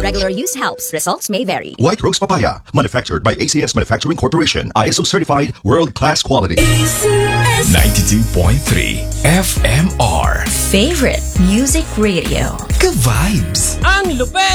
regular use helps. Results may vary. White Rose Papaya, manufactured by ACS Manufacturing Corporation. ISO certified, world-class quality. 92.3 FMR. Favorite Music Radio. Ka-vibes. Ang lupet!